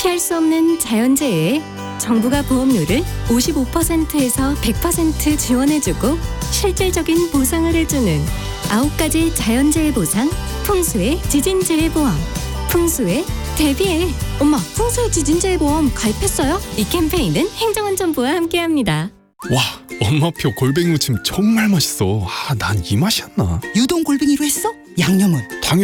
피할 수 없는 자연재해에 정부가 보험료를 55%에서 100% 지원해주고 실질적인 보상을 해주는 9가지 자연재해 보상, 풍수의 지진재해보험. 풍수에 대비해. 엄마, 풍수의 지진재해보험 가입했어요? 이 캠페인은 행정안전부와 함께합니다. 와, 엄마표 골뱅이 무침 정말 맛있어. 난 이 맛이었나? 유동 골뱅이로 했어? 양념은? 당연히